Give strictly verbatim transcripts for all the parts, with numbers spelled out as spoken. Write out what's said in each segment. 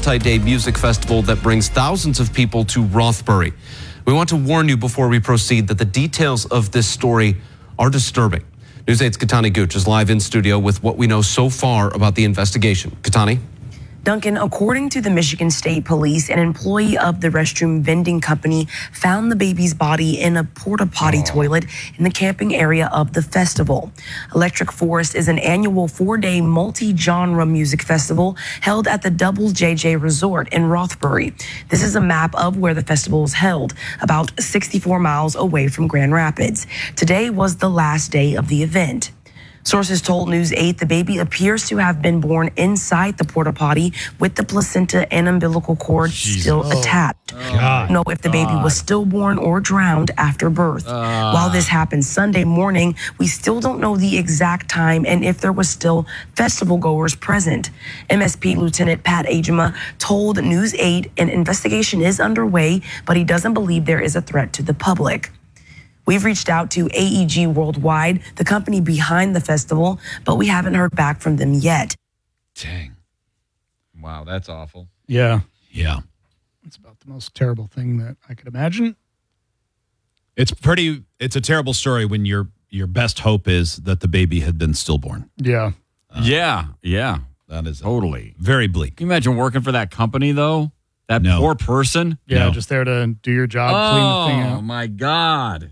multi-day music festival that brings thousands of people to Rothbury. We want to warn you before we proceed that the details of this story are disturbing. News eight's Katani Gooch is live in studio with what we know so far about the investigation. Katani? Duncan, according to the Michigan State Police, an employee of the restroom vending company found the baby's body in a porta potty oh. toilet in the camping area of the festival. Electric Forest is an annual four-day multi-genre music festival held at the Double J J Resort in Rothbury. This is a map of where the festival is held, about sixty-four miles away from Grand Rapids. Today was the last day of the event. Sources told News eight the baby appears to have been born inside the porta potty with the placenta and umbilical cord Jeez. still oh. attached. Oh. God. Know if the baby God. was stillborn or drowned after birth. Uh. While this happened Sunday morning, we still don't know the exact time and if there was still festival goers present. M S P Lieutenant Pat Agema told News eight an investigation is underway, but he doesn't believe there is a threat to the public. We've reached out to A E G Worldwide, the company behind the festival, but we haven't heard back from them yet. Dang. Wow, that's awful. Yeah. Yeah. It's about the most terrible thing that I could imagine. It's pretty, it's a terrible story when your your best hope is that the baby had been stillborn. Yeah. Uh, yeah, yeah. That is totally. Very bleak. Can you imagine working for that company, though? That no. poor person? Yeah, no. just there to do your job, oh, clean the thing out. Oh, my God.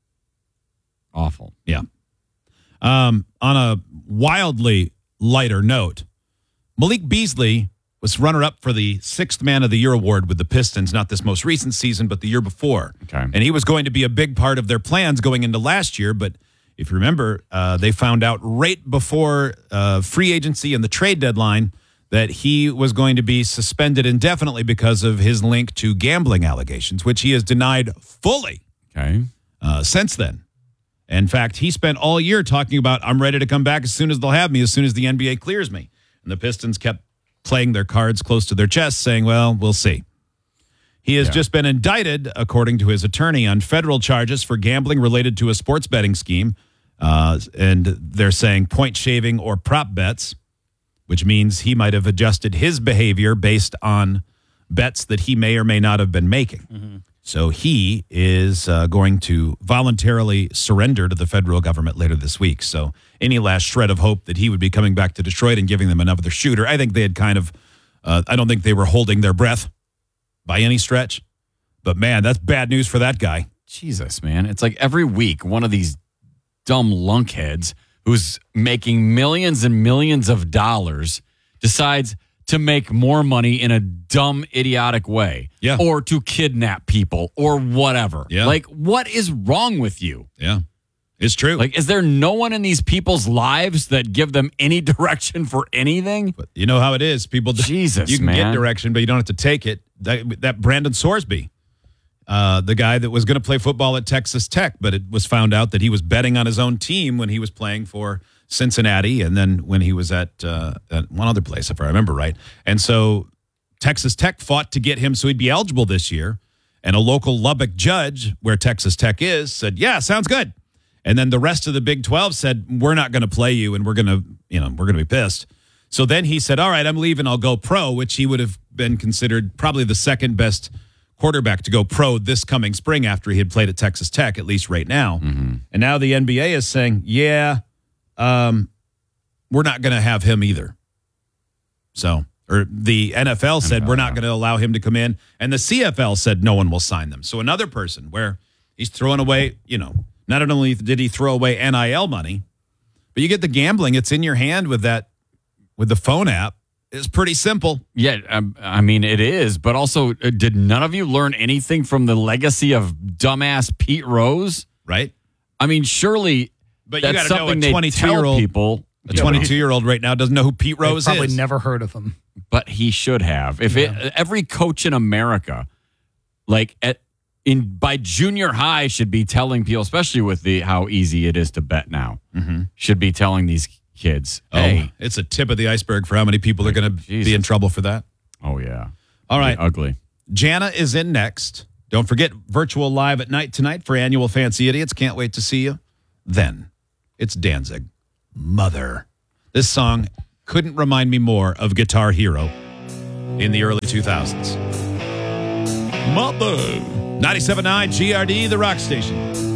Awful. Yeah. Um, on a wildly lighter note, Malik Beasley was runner-up for the Sixth Man of the Year award with the Pistons, not this most recent season, but the year before. Okay. And he was going to be a big part of their plans going into last year, but if you remember, uh, they found out right before uh, free agency and the trade deadline that he was going to be suspended indefinitely because of his link to gambling allegations, which he has denied fully okay. uh, since then. In fact, he spent all year talking about, I'm ready to come back as soon as they'll have me, as soon as the N B A clears me. And the Pistons kept playing their cards close to their chest, saying, well, we'll see. He has yeah. just been indicted, according to his attorney, on federal charges for gambling related to a sports betting scheme. Uh, and they're saying point shaving or prop bets, which means he might have adjusted his behavior based on bets that he may or may not have been making. Mm-hmm. So he is uh, going to voluntarily surrender to the federal government later this week. So any last shred of hope that he would be coming back to Detroit and giving them another shooter, I think they had kind of, uh, I don't think they were holding their breath by any stretch. But, man, that's bad news for that guy. Jesus, man. It's like every week one of these dumb lunkheads who's making millions and millions of dollars decides to make more money in a dumb, idiotic way. Yeah. Or to kidnap people or whatever. Yeah. Like, what is wrong with you? Yeah. It's true. Like, is there no one in these people's lives that give them any direction for anything? But you know how it is. People, Jesus, you can man. get direction, but you don't have to take it. That, that Brandon Sorsby, uh, the guy that was going to play football at Texas Tech, but it was found out that he was betting on his own team when he was playing for Cincinnati, and then when he was at, uh, at one other place, if I remember right. And so Texas Tech fought to get him so he'd be eligible this year. And a local Lubbock judge, where Texas Tech is, said, yeah, sounds good. And then the rest of the Big twelve said, we're not going to play you, and we're going to, you know, we're going to be pissed. So then he said, all right, I'm leaving. I'll go pro, which he would have been considered probably the second best quarterback to go pro this coming spring after he had played at Texas Tech, at least right now. Mm-hmm. And now the N B A is saying, yeah, Um, we're not going to have him either. So, or the N F L said N F L, we're not going to allow him to come in, and the C F L said no one will sign them. So another person where he's throwing away, you know, not only did he throw away N I L money, but you get the gambling. It's in your hand with that, with the phone app. It's pretty simple. Yeah, um, I mean, it is. But also, uh, did none of you learn anything from the legacy of dumbass Pete Rose? Right. I mean, surely. But you That's got to know a twenty-two-year-old people. A twenty-two-year-old right now doesn't know who Pete Rose probably is. Never heard of him. But he should have. If yeah. it, every coach in America, like at in by junior high, should be telling people, especially with the how easy it is to bet now, mm-hmm. should be telling these kids, "Hey, oh, it's a tip of the iceberg for how many people are going to be in trouble for that." Oh yeah. All right, ugly. Jana is in next. Don't forget virtual live at night tonight for annual Fancy Idiots. Can't wait to see you. Then. It's Danzig, Mother. This song couldn't remind me more of Guitar Hero. in the early two thousands. Mother. ninety-seven point nine G R D, the rock station.